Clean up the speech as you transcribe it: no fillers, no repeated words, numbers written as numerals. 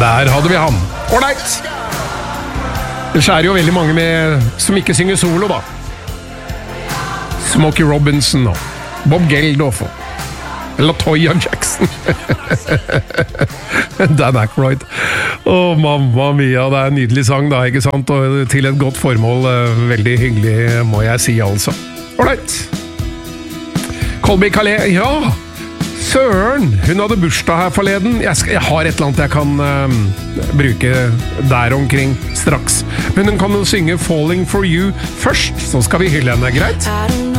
Der hadde vi han. Alright! Ellers er det jo veldig mange som ikke synger solo, da. Smokey Robinson og Bob Geldof og LaToya Jackson. Dan Aykroyd. Mamma mia, det er en nydelig sang da, ikke sant? Og til et godt formål, veldig hyggelig må jeg si altså. Alright. Colby Calais, ja. Søren, hun hadde bursdag her forleden. Jeg har et eller annet jeg kan bruke der omkring straks. Men hun kan jo synge Falling for You først, så skal vi hylle henne, greit?